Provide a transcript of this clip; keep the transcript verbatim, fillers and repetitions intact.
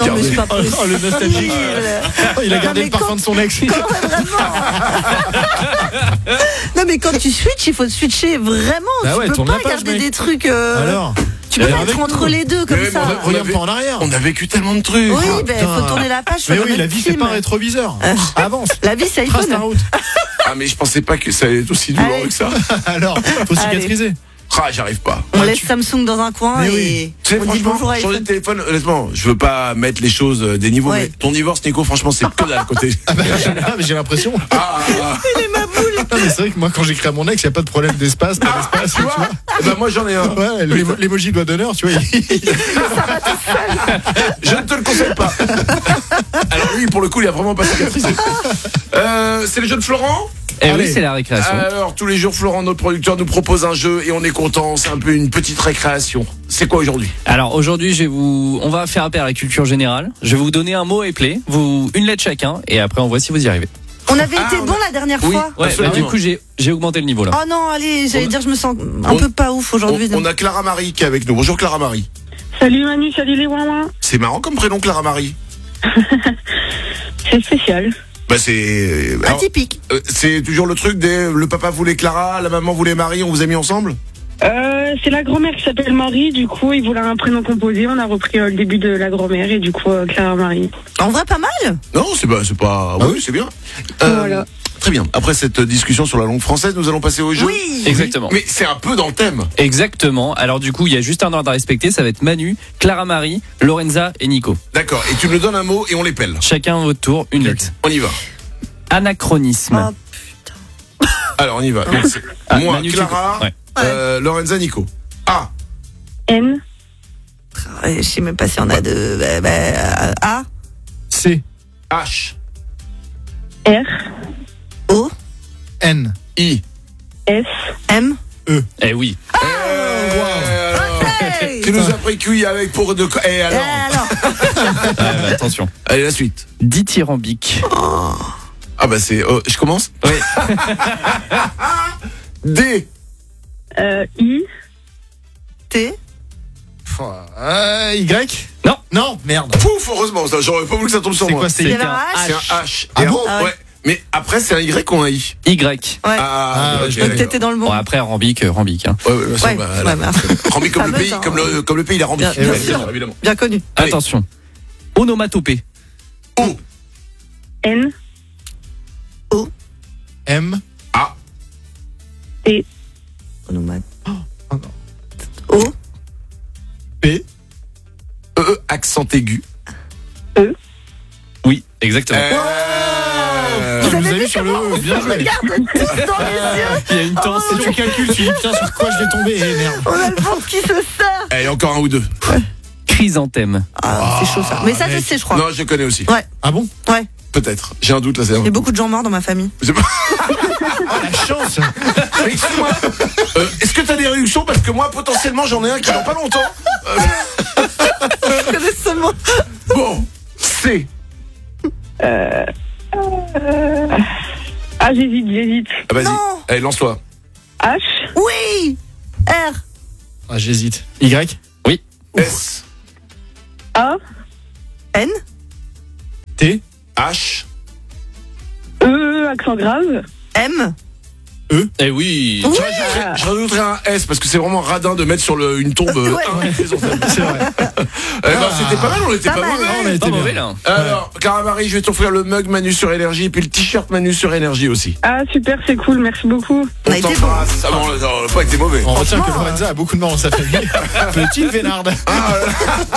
Non, mais c'est pas Oh, possible. oh, le nostalgique. Oh, il a gardé Non, mais le parfum quand- de son ex. Quand- ouais, vraiment. Non, mais quand tu switches, il faut switcher vraiment. Bah tu ouais, peux tourne pas la page, garder mec. des trucs. euh, Alors, Tu peux Et pas avec être entre nous. les deux comme Mais ça. bon, regarde avait- pas en arrière. On a vécu tellement de trucs. Oui, Oh, ben putain. faut tourner la page. Mais sur oui, le la même vie, c'est film. pas un rétroviseur. Euh. Avance. La vie, c'est Trace ta iPhone. route. Ah, mais je pensais pas que ça allait être aussi douloureux Allez. que ça. Alors, faut Allez. cicatriser. Ah, j'arrive pas. On Ah, laisse tu- Samsung dans un coin Mais et oui. Tu sais, on dit franchement, bonjour à changer de iPhone. téléphone, honnêtement, je veux pas mettre les choses euh, des niveaux, Ouais. mais ton divorce, Nico, franchement, c'est que dalle à côté. Ah bah, j'ai- ah, mais j'ai l'impression. Ah, ah, Non, mais c'est vrai que moi, quand j'écris à mon ex, il n'y a pas de problème d'espace, pas d'espace. tu vois Eh ben, moi, j'en ai un. Ouais, l'émo- l'emoji doigt d'honneur, tu vois. il- Je ne te le conseille pas. Alors lui, pour le coup, il a vraiment pas cicatrisé. Euh, c'est le jeu de Florent. Eh Allez. oui, c'est la récréation. Alors, tous les jours, Florent, notre producteur, nous propose un jeu et on est content. C'est un peu une petite récréation. C'est quoi aujourd'hui? Alors aujourd'hui, je vais vous, on va faire appel à la culture générale. Je vais vous donner un mot et play, vous une lettre chacun, et après on voit si vous y arrivez. On avait Ah, été on bon a- la dernière Oui. fois. Ouais, Absolument. bah, du coup j'ai, j'ai augmenté le niveau là. Oh non, allez, j'allais On- dire, je me sens un on- peu pas ouf On, aujourd'hui. on a Clara Marie qui est avec nous. Bonjour Clara Marie. Salut Manu, salut les ouin C'est marrant comme prénom Clara Marie. C'est spécial. Bah c'est alors, Atypique. euh, c'est toujours le truc des le papa voulait Clara, la maman voulait Marie, on vous a mis ensemble. Euh, c'est la grand-mère qui s'appelle Marie, du coup il voulait un prénom composé, on a repris euh, le début de la grand-mère et du coup euh, Clara Marie. En vrai, pas mal. Non, c'est pas c'est pas Ah oui, oui c'est bien. Euh, Voilà. Très bien. Après cette discussion sur la langue française, nous allons passer au jeu. Oui. Exactement. Mais c'est un peu dans le thème. Exactement. Alors du coup, il y a juste un ordre à respecter. Ça va être Manu, Clara Marie, Lorenza et Nico. D'accord. Et tu nous donnes un mot et on l'épelle. Chacun à votre tour, une lettre. On y va. Anachronisme. Oh, Alors on y va. Donc, c'est Ah, moi, Manu, tu- Clara, ouais. euh, Lorenza, Nico. A. N, je sais même pas si on a de. Bah, bah, euh, A, C, H. R, O, N, I. S, M. Eh oui. Euh, alors, Hey. Tu nous as pris cuit avec pour de. Et Eh, alors alors. Ah, bah, attention. Allez la suite. Dithyrambique. Ah bah c'est. oh, je commence. Oui. D. euh, I, T. euh, Y. Non. Non, merde. Pouf, heureusement ça. J'aurais pas voulu que ça tombe sur C'est moi. quoi, c'est Il y C'est avait un un C'est H. un H. Ah Et bon un- Ah ouais. ouais. Mais après c'est un Y ou un I. Y. Ouais. Ah, Ah, ok. je Donc t'étais dans le bon. Bon après Rambic, euh, Rambic. Hein. Ouais, ouais, bien sûr, Ouais, bah, ouais, là. merci. Rambi comme le Fameuse, pays, hein. comme le, comme le pays, il a Rambi. Bien- bien Ouais, sûr. évidemment. Bien connu. Allez. Attention. Onomatopée. O. N, M. A. T, Onomate. Oh, non. O. P. E, E, accent aigu. Oui, exactement. Euh, Vous Tu nous avez as vu vu sur le comment E, bien joué. Regarde tous dans les yeux. Il y a une Si tu calcules, tu dis putain sur quoi je vais tomber. Eh merde. On a le ventre qui se serre. Allez, encore un ou deux. Chrysanthème. Ah, c'est chaud ça. Mais ça, je mec. sais, je crois. Non, je connais aussi. Ouais, Ah bon? ouais. Peut-être. J'ai un doute là. C'est Il y a beaucoup de gens morts dans ma famille. C'est pas- Oh la chance. Mais excuse-moi. Euh, Est-ce que t'as des réductions parce que moi potentiellement j'en ai un qui dans pas longtemps. Euh, Je connais ce mot. bon. C. euh, ah j'hésite, j'hésite. Ah, vas-y. Non. Allez, lance-toi. H, Oui. R. Ah j'hésite. Y. S. A, N. T. H. E, accent grave. M. Eh oui. Oui. Je rajouterais- Je rajouterais un S parce que c'est vraiment radin de mettre sur le, une tombe. euh, Ouais. un chrysanthème. C'est vrai. Eh ben, c'était pas mal, on était Pas pas, mal. mauvais. Non, on a été Pas bien. mauvais là. Alors, Cara-Marie, je vais t'offrir le mug Manu sur énergie et puis le t-shirt Manu sur énergie aussi. Ah super, c'est cool, merci beaucoup. On a On été bon. t'embrasse. Ah bon, on n'a pas été mauvais. On retient que Franchement, Lorenza a beaucoup de morts dans sa famille. Petite vénarde. Ah,